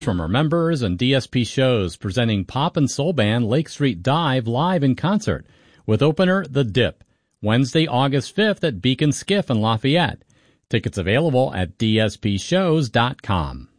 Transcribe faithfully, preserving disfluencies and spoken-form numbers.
from our members and D S P shows presenting pop and soul band Lake Street Dive live in concert with opener The Dip, Wednesday, August fifth at Beacon Skiff in Lafayette. Tickets available at d s p shows dot com.